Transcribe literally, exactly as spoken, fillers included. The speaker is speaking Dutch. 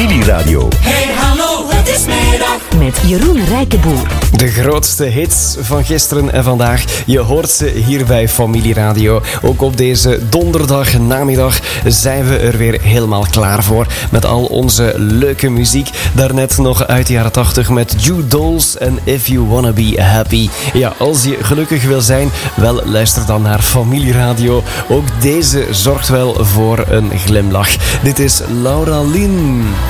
Familieradio. Hey hallo, het is middag. Met Jeroen Rijkenboer. De grootste hits van gisteren en vandaag. Je hoort ze hier bij Familieradio. Ook op deze donderdag namiddag zijn we er weer helemaal klaar voor. Met al onze leuke muziek. Daarnet nog uit de jaren tachtig met Jude Dolls en If You Wanna Be Happy. Ja, als je gelukkig wil zijn, wel luister dan naar Familieradio. Ook deze zorgt wel voor een glimlach. Dit is Laura Lynn.